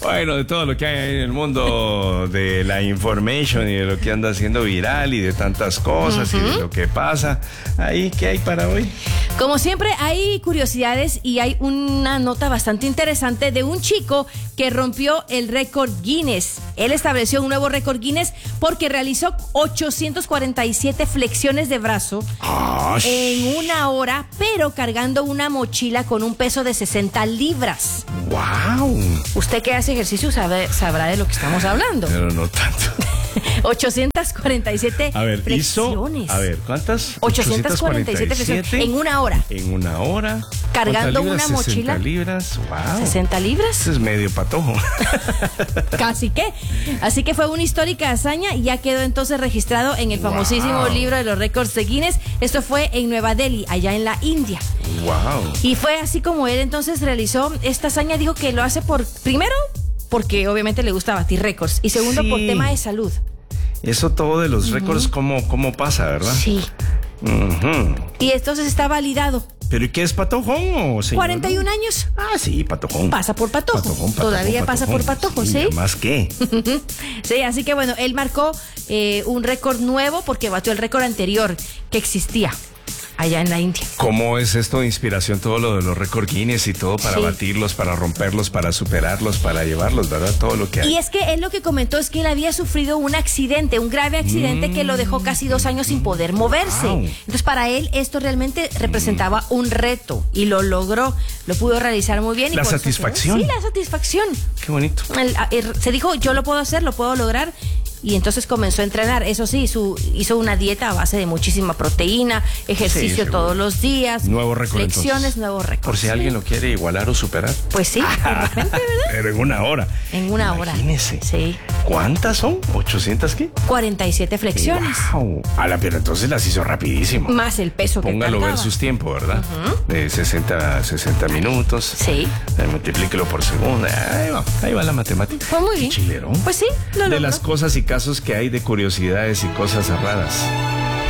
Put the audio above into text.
Bueno, de todo lo que hay en el mundo de la information y de lo que anda haciendo viral y de tantas cosas y de lo que pasa. Ahí, ¿qué hay para hoy? Como siempre, hay curiosidades y hay una nota bastante interesante de un chico que rompió el récord Guinness. Él estableció un nuevo récord Guinness porque realizó 847 flexiones de brazo en una hora, pero cargando una mochila con un peso de 60 libras. ¡Wow! Usted que hace ejercicio sabrá de lo que estamos hablando. Pero no tanto. 847 flexiones. ¿Cuántas? 847 flexiones en una hora. En una hora. Cargando una mochila. 60 libras. Wow. 60 libras. Eso es medio patojo. Casi que. Así que fue una histórica hazaña y ya quedó entonces registrado en el famosísimo libro de los récords de Guinness. Esto fue en Nueva Delhi, allá en la India. Wow. Y fue así como él entonces realizó esta hazaña. Dijo que lo hace primero, porque obviamente le gusta batir récords. Y segundo, por tema de salud. Eso todo de los récords, ¿cómo pasa, verdad? Sí. Y entonces está validado. ¿Pero y qué es patojón o señor? 41 años. Ah, sí, patojón. Pasa por patojo. Todavía pasa por patojo, ¿sí? ¿Más qué? Sí, así que bueno, él marcó un récord nuevo porque batió el récord anterior que existía allá en la India. ¿Cómo es esto de inspiración, todo lo de los récord Guinness y todo para batirlos, para romperlos, para superarlos, para llevarlos, ¿verdad? Todo lo que hay. Y es que él lo que comentó es que él había sufrido un accidente, un grave accidente que lo dejó casi 2 años sin poder moverse. Wow. Entonces para él esto realmente representaba un reto y lo logró, lo pudo realizar muy bien. La satisfacción. Sí, la satisfacción. Qué bonito. Se dijo, yo lo puedo hacer, lo puedo lograr. Y entonces comenzó a entrenar. Eso sí, hizo una dieta a base de muchísima proteína, ejercicio todos los días. Nuevo récord. Flexiones, entonces, nuevo récord. Por si alguien lo quiere igualar o superar. Pues sí, de repente, ¿verdad? Pero en una hora. En una hora. Imagínese. Sí. ¿Cuántas son? ¿800 qué? 47 flexiones. ¡Wow! Pero entonces las hizo rapidísimo. Más el peso que Póngalo cargaba. versus tiempo, ¿verdad? De 60 60 Sí. Multiplíquelo por segundo. Ahí va la matemática. Fue muy bien. Chilerón. Pues sí, lo logró. De las cosas y casos que hay de curiosidades y cosas raras.